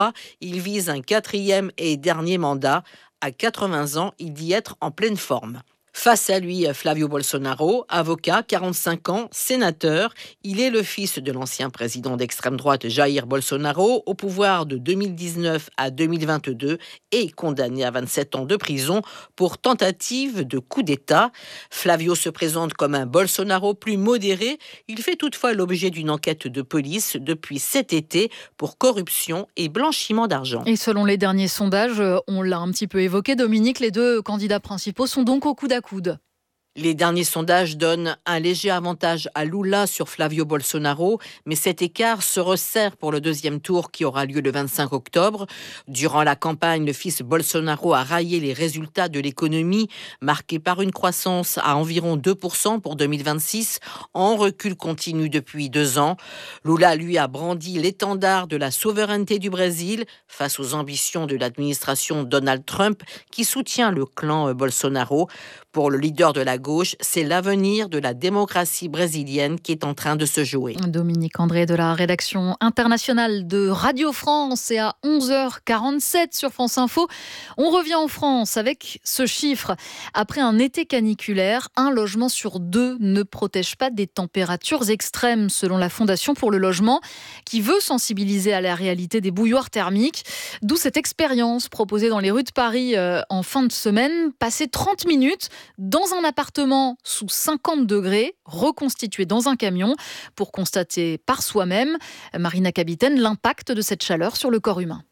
il vise un 4e et dernier mandat. À 80 ans, il dit être en pleine forme. Face à lui, Flavio Bolsonaro, avocat, 45 ans, sénateur. Il est le fils de l'ancien président d'extrême droite Jair Bolsonaro, au pouvoir de 2019 à 2022 et condamné à 27 ans de prison pour tentative de coup d'État. Flavio se présente comme un Bolsonaro plus modéré. Il fait toutefois l'objet d'une enquête de police depuis cet été pour corruption et blanchiment d'argent. Et selon les derniers sondages, on l'a un petit peu évoqué, Dominique, les deux candidats principaux sont donc au coude à coude. Les derniers sondages donnent un léger avantage à Lula sur Flavio Bolsonaro, mais cet écart se resserre pour le deuxième tour qui aura lieu le 25 octobre. Durant la campagne, le fils Bolsonaro a raillé les résultats de l'économie, marqués par une croissance à environ 2% pour 2026, en recul continu depuis 2 ans. Lula, lui, a brandi l'étendard de la souveraineté du Brésil face aux ambitions de l'administration Donald Trump, qui soutient le clan Bolsonaro. Pour le leader de la gauche, c'est l'avenir de la démocratie brésilienne qui est en train de se jouer. Dominique André de la rédaction internationale de Radio France, et à 11h47 sur France Info. On revient en France avec ce chiffre. Après un été caniculaire, un logement sur 2 ne protège pas des températures extrêmes, selon la Fondation pour le logement, qui veut sensibiliser à la réalité des bouilloires thermiques. D'où cette expérience proposée dans les rues de Paris en fin de semaine. Passer 30 minutes dans un appartement sous 50 degrés, reconstitué dans un camion, pour constater par soi-même, Marina Capitaine, l'impact de cette chaleur sur le corps humain.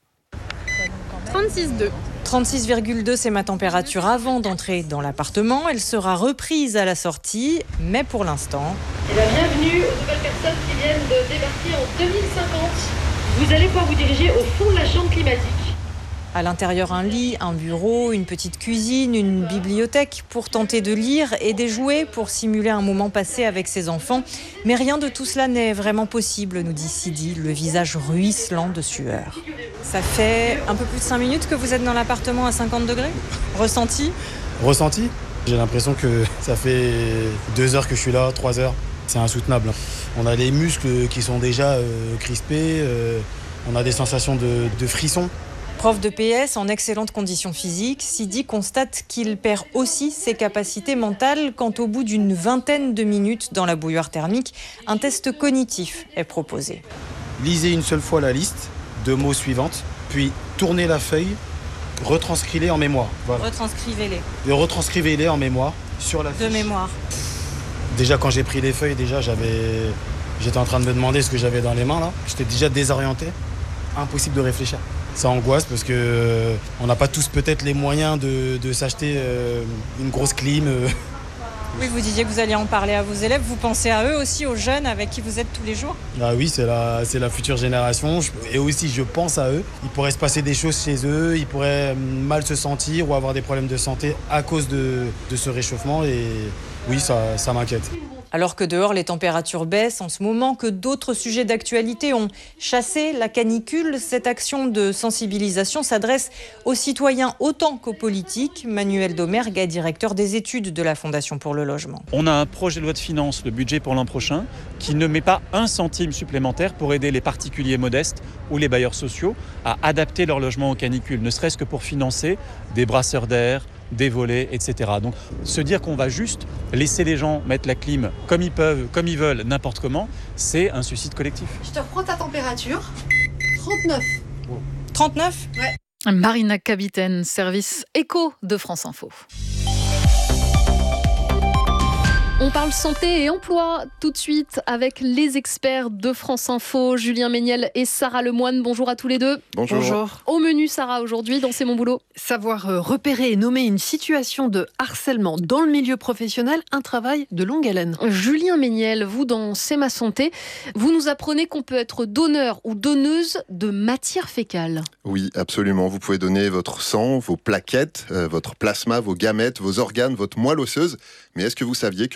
36,2. 36,2, c'est ma température avant d'entrer dans l'appartement. Elle sera reprise à la sortie, mais pour l'instant... Et bienvenue aux nouvelles personnes qui viennent de débarquer en 2050. Vous allez pouvoir vous diriger au fond de la chambre climatique. À l'intérieur, un lit, un bureau, une petite cuisine, une bibliothèque pour tenter de lire et des jouets pour simuler un moment passé avec ses enfants. Mais rien de tout cela n'est vraiment possible, nous dit Sidi, le visage ruisselant de sueur. Ça fait un peu plus de 5 minutes que vous êtes dans l'appartement à 50 degrés. Ressenti ? J'ai l'impression que ça fait 2 heures que je suis là, 3 heures. C'est insoutenable. On a les muscles qui sont déjà crispés, on a des sensations de frissons. Prof de PS en excellente condition physique, Sidi constate qu'il perd aussi ses capacités mentales quand au bout d'une vingtaine de minutes dans la bouilloire thermique, un test cognitif est proposé. Lisez une seule fois la liste de mots suivantes, puis tournez la feuille, retranscrivez-les en mémoire. Voilà. Retranscrivez-les. Et retranscrivez-les en mémoire sur la fiche. De mémoire. Déjà quand j'ai pris les feuilles, j'étais en train de me demander ce que j'avais dans les mains là. J'étais déjà désorienté. Impossible de réfléchir. Ça angoisse parce que on n'a pas tous peut-être les moyens de s'acheter une grosse clim. Oui, vous disiez que vous alliez en parler à vos élèves. Vous pensez à eux aussi, aux jeunes avec qui vous êtes tous les jours ? Ah oui, c'est la future génération. Et aussi, je pense à eux. Il pourrait se passer des choses chez eux. Ils pourraient mal se sentir ou avoir des problèmes de santé à cause de ce réchauffement. Et oui, ça m'inquiète. Alors que dehors, les températures baissent en ce moment, que d'autres sujets d'actualité ont chassé la canicule, cette action de sensibilisation s'adresse aux citoyens autant qu'aux politiques. Manuel Domergue est directeur des études de la Fondation pour le logement. On a un projet de loi de finances, le budget pour l'an prochain, qui ne met pas un centime supplémentaire pour aider les particuliers modestes ou les bailleurs sociaux à adapter leur logement aux canicules, ne serait-ce que pour financer des brasseurs d'air, des volets, etc. Donc se dire qu'on va juste laisser les gens mettre la clim comme ils peuvent, comme ils veulent, n'importe comment, c'est un suicide collectif. Je te reprends ta température. 39. 39 ? Ouais. Marina Capitaine, service éco de France Info. On parle santé et emploi tout de suite avec les experts de France Info, Julien Méniel et Sarah Lemoine. Bonjour à tous les deux. Bonjour. Au menu, Sarah, aujourd'hui, dans C'est mon boulot. Savoir repérer et nommer une situation de harcèlement dans le milieu professionnel, un travail de longue haleine. Julien Méniel, vous, dans C'est ma santé, vous nous apprenez qu'on peut être donneur ou donneuse de matière fécale. Oui, absolument. Vous pouvez donner votre sang, vos plaquettes, votre plasma, vos gamètes, vos organes, votre moelle osseuse. Mais est-ce que vous saviez que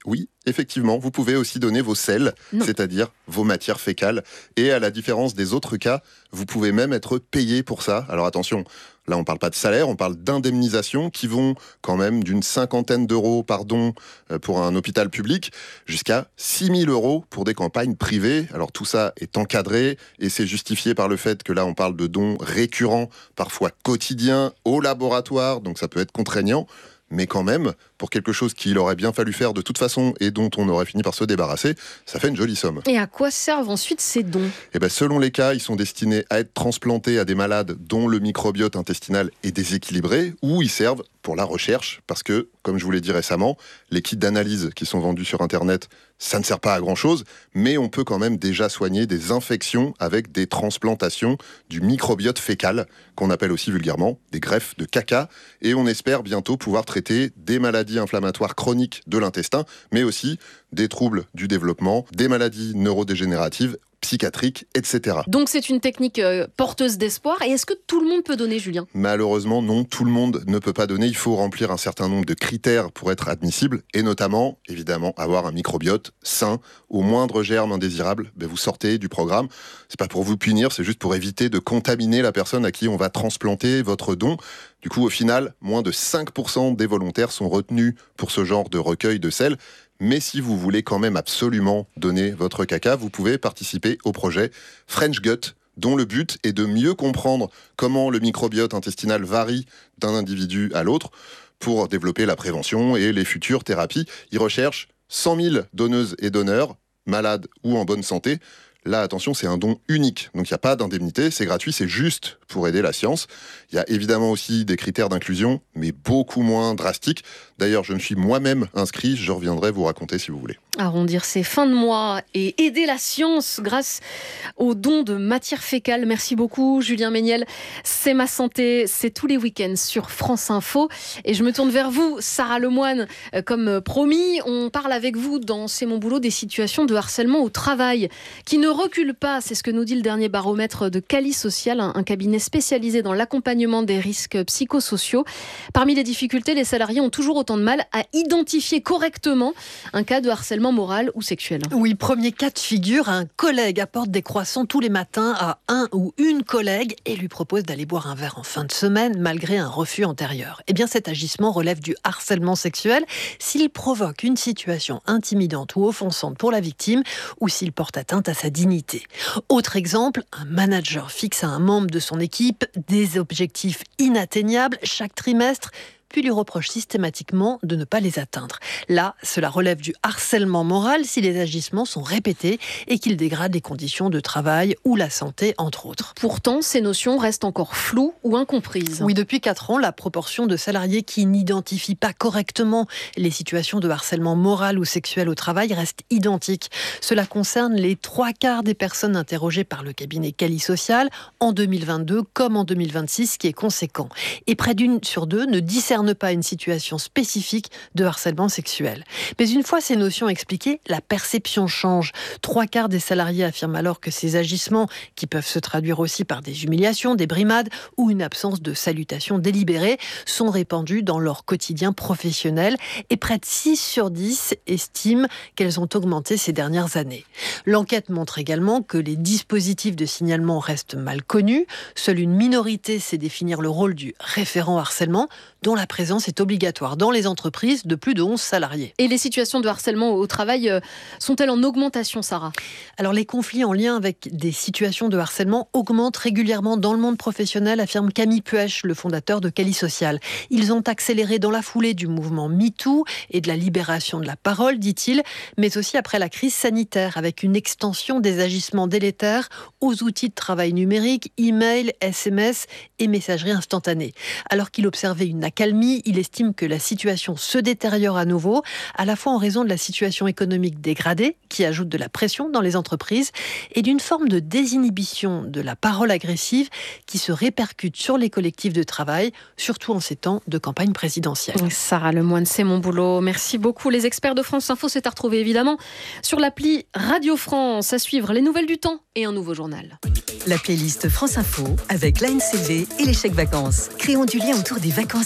Oui, effectivement, vous pouvez aussi donner vos selles, c'est-à-dire vos matières fécales. Et à la différence des autres cas, vous pouvez même être payé pour ça. Alors attention, là on ne parle pas de salaire, on parle d'indemnisation qui vont quand même d'une 50aine d'euros par don pour un hôpital public jusqu'à 6 000 euros pour des campagnes privées. Alors tout ça est encadré et c'est justifié par le fait que là on parle de dons récurrents, parfois quotidiens, au laboratoire, donc ça peut être contraignant. Mais quand même, pour quelque chose qu'il aurait bien fallu faire de toute façon et dont on aurait fini par se débarrasser, ça fait une jolie somme. Et à quoi servent ensuite ces dons ? Selon les cas, ils sont destinés à être transplantés à des malades dont le microbiote intestinal est déséquilibré, ou ils servent pour la recherche, parce que, comme je vous l'ai dit récemment, les kits d'analyse qui sont vendus sur Internet, ça ne sert pas à grand-chose, mais on peut quand même déjà soigner des infections avec des transplantations du microbiote fécal, qu'on appelle aussi vulgairement des greffes de caca, et on espère bientôt pouvoir traiter des maladies inflammatoires chroniques de l'intestin, mais aussi des troubles du développement, des maladies neurodégénératives, psychiatriques, etc. Donc c'est une technique porteuse d'espoir. Et est-ce que tout le monde peut donner, Julien ? Malheureusement, non, tout le monde ne peut pas donner. Il faut remplir un certain nombre de critères pour être admissible, et notamment, évidemment, avoir un microbiote sain. Au moindre germe indésirable, vous sortez du programme. C'est pas pour vous punir, c'est juste pour éviter de contaminer la personne à qui on va transplanter votre don. Du coup, au final, moins de 5% des volontaires sont retenus pour ce genre de recueil de selles. Mais si vous voulez quand même absolument donner votre caca, vous pouvez participer au projet French Gut, dont le but est de mieux comprendre comment le microbiote intestinal varie d'un individu à l'autre pour développer la prévention et les futures thérapies. Ils recherchent 100 000 donneuses et donneurs, malades ou en bonne santé. Là, attention, c'est un don unique, donc il n'y a pas d'indemnité, c'est gratuit, c'est juste pour aider la science. Il y a évidemment aussi des critères d'inclusion, mais beaucoup moins drastiques. D'ailleurs, je me suis moi-même inscrit, je reviendrai vous raconter si vous voulez. Arrondir ses fins de mois et aider la science grâce aux dons de matière fécale. Merci beaucoup, Julien Méniel. C'est ma santé, c'est tous les week-ends sur France Info. Et je me tourne vers vous, Sarah Lemoine. Comme promis, on parle avec vous dans C'est mon boulot des situations de harcèlement au travail qui ne reculent pas. C'est ce que nous dit le dernier baromètre de Cali Social, un cabinet spécialisé dans l'accompagnement des risques psychosociaux. Parmi les difficultés, les salariés ont toujours autant de mal à identifier correctement un cas de harcèlement moral ou sexuel. Oui, premier cas de figure, un collègue apporte des croissants tous les matins à un ou une collègue et lui propose d'aller boire un verre en fin de semaine malgré un refus antérieur. Eh bien, cet agissement relève du harcèlement sexuel s'il provoque une situation intimidante ou offensante pour la victime ou s'il porte atteinte à sa dignité. Autre exemple, un manager fixe à un membre de son équipe des objectifs inatteignables chaque trimestre, puis lui reproche systématiquement de ne pas les atteindre. Là, cela relève du harcèlement moral si les agissements sont répétés et qu'ils dégradent les conditions de travail ou la santé, entre autres. Pourtant, ces notions restent encore floues ou incomprises. Oui, depuis 4 ans, la proportion de salariés qui n'identifient pas correctement les situations de harcèlement moral ou sexuel au travail reste identique. Cela concerne les 3/4 des personnes interrogées par le cabinet Cali Social en 2022 comme en 2026, ce qui est conséquent. Et près d'1 sur 2 ne discerne pas une situation spécifique de harcèlement sexuel. Mais une fois ces notions expliquées, la perception change. 3/4 des salariés affirment alors que ces agissements, qui peuvent se traduire aussi par des humiliations, des brimades ou une absence de salutation délibérée, sont répandus dans leur quotidien professionnel et près de 6 sur 10 estiment qu'elles ont augmenté ces dernières années. L'enquête montre également que les dispositifs de signalement restent mal connus. Seule une minorité sait définir le rôle du référent harcèlement, dont la présence est obligatoire dans les entreprises de plus de 11 salariés. Et les situations de harcèlement au travail sont-elles en augmentation, Sarah ? Alors les conflits en lien avec des situations de harcèlement augmentent régulièrement dans le monde professionnel, affirme Camille Puech, le fondateur de Cali Social. Ils ont accéléré dans la foulée du mouvement MeToo et de la libération de la parole, dit-il, mais aussi après la crise sanitaire, avec une extension des agissements délétères aux outils de travail numérique, e-mail, SMS et messagerie instantanée. Alors qu'il observait une accalmie, il estime que la situation se détériore à nouveau, à la fois en raison de la situation économique dégradée, qui ajoute de la pression dans les entreprises, et d'une forme de désinhibition de la parole agressive qui se répercute sur les collectifs de travail, surtout en ces temps de campagne présidentielle. Sarah Lemoine, c'est mon boulot. Merci beaucoup. Les experts de France Info, c'est à retrouver évidemment sur l'appli Radio France. À suivre les nouvelles du temps et un nouveau journal. La playlist France Info avec l'ANCV et les chèques vacances. Créons du lien autour des vacances et des loisirs.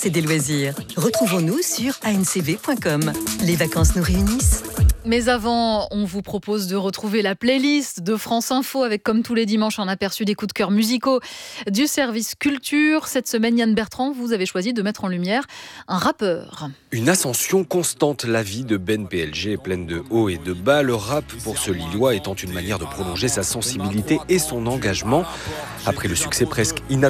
plaisir. Retrouvons-nous sur ancv.com. Les vacances nous réunissent. Mais avant, on vous propose de retrouver la playlist de France Info avec, comme tous les dimanches, un aperçu des coups de cœur musicaux du service culture. Cette semaine, Yann Bertrand, vous avez choisi de mettre en lumière un rappeur. Une ascension constante, la vie de Ben PLG est pleine de hauts et de bas. Le rap, pour ce Lillois, étant une manière de prolonger sa sensibilité et son engagement. Après le succès presque inattendu